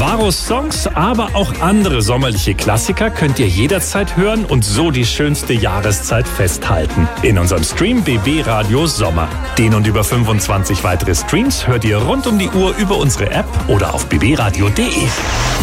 Baros Songs, aber auch andere sommerliche Klassiker könnt ihr jederzeit hören und so die schönste Jahreszeit festhalten. In unserem Stream BB Radio Sommer. Den und über 25 weitere Streams hört ihr rund um die Uhr über unsere App oder auf bbradio.de.